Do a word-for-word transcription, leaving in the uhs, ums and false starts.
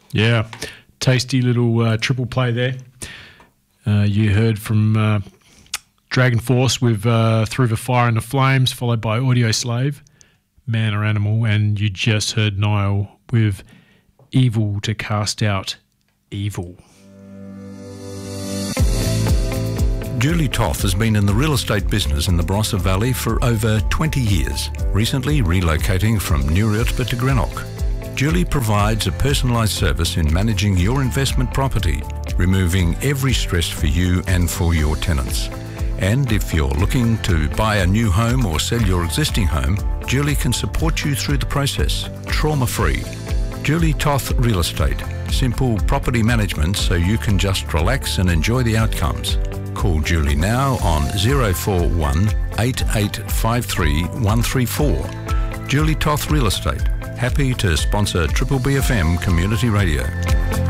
Yeah, tasty little uh, triple play there. Uh, you heard from uh, Dragon Force with uh, Through the Fire and the Flames, followed by Audio Slave, Man or Animal, and you just heard Nile with Evil to Cast Out Evil. Julie Toth has been in the real estate business in the Barossa Valley for over twenty years, recently relocating from Newriutba to Greenock. Julie provides a personalised service in managing your investment property, removing every stress for you and for your tenants. And if you're looking to buy a new home or sell your existing home, Julie can support you through the process, trauma-free. Julie Toth Real Estate. Simple property management so you can just relax and enjoy the outcomes. Call Julie now on zero four one, eight eight five three, one three four. Julie Toth Real Estate. Happy to sponsor Triple B F M Community Radio.